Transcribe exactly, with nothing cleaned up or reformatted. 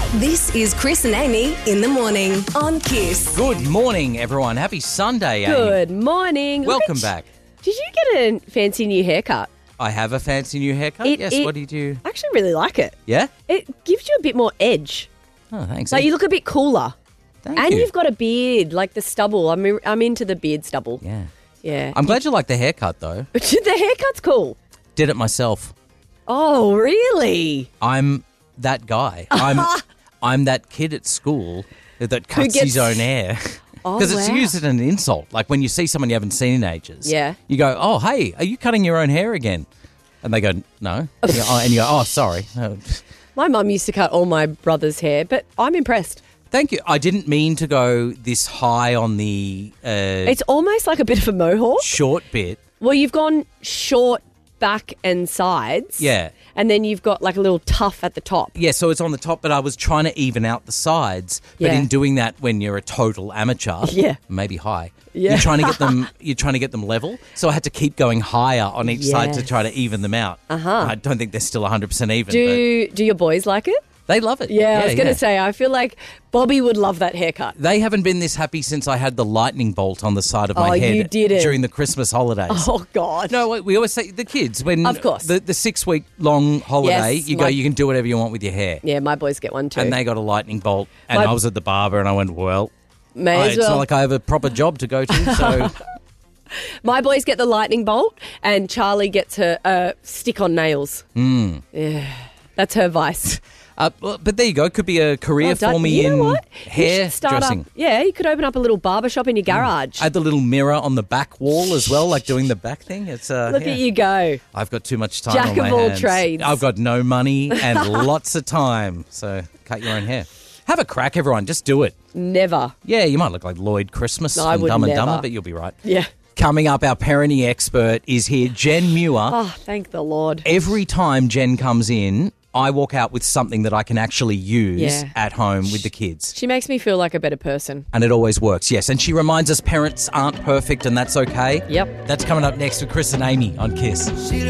This is Chris and Amy in the morning on Kiss. Good morning, everyone. Happy Sunday, Amy. Good morning. Look Welcome at- back. Did you get a fancy new haircut? I have a fancy new haircut. It- yes, it- what did you... I actually really like it. Yeah? It gives you a bit more edge. Oh, thanks. Like you look a bit cooler. Thank and you. you've got a beard, like the stubble. I'm I'm into the beard stubble. Yeah. Yeah. I'm glad you like the haircut, though. the haircut's cool. Did it myself. Oh, really? I'm that guy. I'm I'm that kid at school that cuts gets- his own hair. Oh, Because it's wow. used as an insult. Like when you see someone you haven't seen in ages. Yeah. You go, oh, hey, are you cutting your own hair again? And they go, no. And you go, oh, and you go, oh, sorry. Oh. My mum used to cut all my brother's hair, but I'm impressed. Thank you. I didn't mean to go this high on the uh, It's almost like a bit of a mohawk. short bit. Well, you've gone short back and sides. Yeah. And then you've got like a little tuff at the top. Yeah, so it's on the top, but I was trying to even out the sides. But Yeah. in doing that, when you're a total amateur, Yeah. maybe high, Yeah. you're trying to get them. You're trying to get them level. So I had to keep going higher on each side to Yes. try to even them out. Uh-huh. I don't think they're still one hundred percent even. Do do your boys like it? but they love it. Yeah, I was going to yeah. say, I feel like Bobby would love that haircut. They haven't been this happy since I had the lightning bolt on the side of my Oh, head you didn't. during the Christmas holidays. Oh, God. No, we always say the kids when Of course. the, the six week long holiday, Yes, you go, my- you can do whatever you want with your hair. Yeah, my boys get one too. And they got a lightning bolt, and My- I was at the barber, and I went, well, May I- as it's well. not like I have a proper job to go to, so My boys get the lightning bolt, and Charlie gets her uh, stick on nails. Hmm. Yeah, that's her vice. uh, well, but there you go. Could be a career Oh, for don't- me you know in what? You hair should start dressing. Up, yeah, you could open up a little barber shop in your garage. I had the little mirror on the back wall as well, like doing the back thing. It's uh, Look yeah. at you go. I've got too much time Jack on my of all hands. trades. I've got no money and lots of time, so cut your own hair. Have a crack, everyone. Just do it. Never. Yeah, you might look like Lloyd Christmas No, I from would Dumb and never. Dumber, but you'll be right. Yeah. Coming up, our parenting expert is here, Jen Muir. Oh, thank the Lord. Every time Jen comes in, I walk out with something that I can actually use Yeah. at home with the kids. She makes me feel like a better person. And it always works, yes. And she reminds us parents aren't perfect and that's okay. Yep. That's coming up next with Chris and Amy on Kiss.